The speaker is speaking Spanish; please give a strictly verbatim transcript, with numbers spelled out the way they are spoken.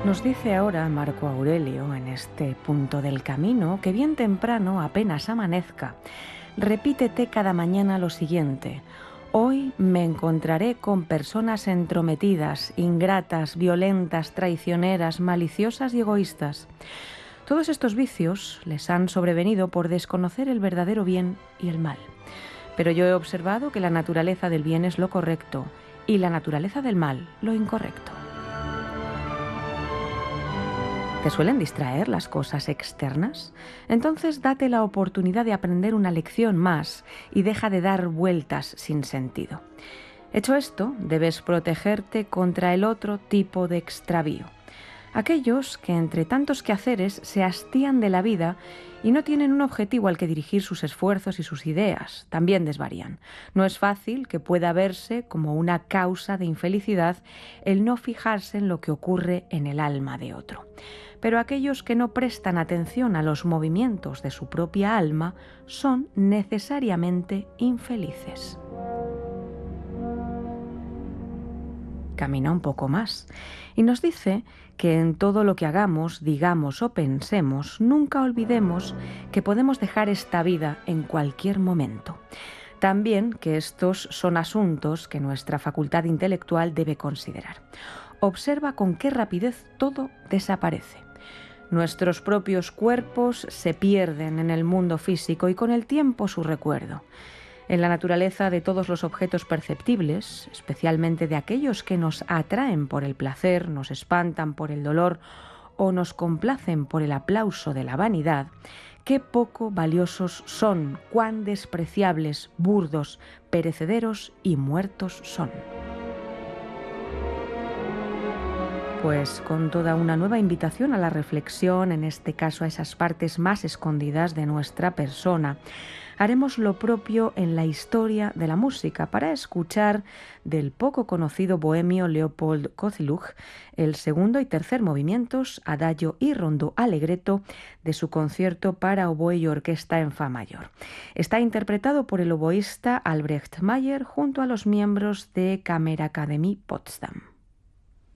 Nos dice ahora Marco Aurelio en este punto del camino que bien temprano, apenas amanezca, repítete cada mañana lo siguiente: hoy me encontraré con personas entrometidas, ingratas, violentas, traicioneras, maliciosas y egoístas. Todos estos vicios les han sobrevenido por desconocer el verdadero bien y el mal. Pero yo he observado que la naturaleza del bien es lo correcto y la naturaleza del mal lo incorrecto. ¿Te suelen distraer las cosas externas? Entonces date la oportunidad de aprender una lección más y deja de dar vueltas sin sentido. Hecho esto, debes protegerte contra el otro tipo de extravío. Aquellos que entre tantos quehaceres se hastían de la vida y no tienen un objetivo al que dirigir sus esfuerzos y sus ideas, también desvarían. No es fácil que pueda verse como una causa de infelicidad el no fijarse en lo que ocurre en el alma de otro. Pero aquellos que no prestan atención a los movimientos de su propia alma son necesariamente infelices. Camina un poco más y nos dice que en todo lo que hagamos, digamos o pensemos, nunca olvidemos que podemos dejar esta vida en cualquier momento. También que estos son asuntos que nuestra facultad intelectual debe considerar. Observa con qué rapidez todo desaparece. Nuestros propios cuerpos se pierden en el mundo físico y con el tiempo su recuerdo. En la naturaleza de todos los objetos perceptibles, especialmente de aquellos que nos atraen por el placer, nos espantan por el dolor o nos complacen por el aplauso de la vanidad, qué poco valiosos son, cuán despreciables, burdos, perecederos y muertos son. Pues con toda una nueva invitación a la reflexión, en este caso a esas partes más escondidas de nuestra persona, haremos lo propio en la historia de la música para escuchar del poco conocido bohemio Leopold Kozeluch el segundo y tercer movimientos, adagio y rondó allegretto de su concierto para oboe y orquesta en fa mayor. Está interpretado por el oboísta Albrecht Mayer junto a los miembros de Kammerakademie Potsdam.